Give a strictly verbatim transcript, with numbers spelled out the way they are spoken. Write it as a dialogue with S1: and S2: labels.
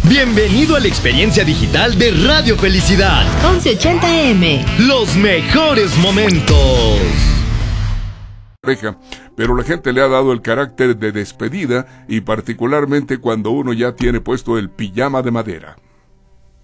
S1: Bienvenido a la experiencia digital de Radio Felicidad.
S2: once ochenta A M.
S1: Los mejores momentos.
S3: Pero la gente le ha dado el carácter de despedida, y particularmente cuando uno ya tiene puesto el pijama de madera.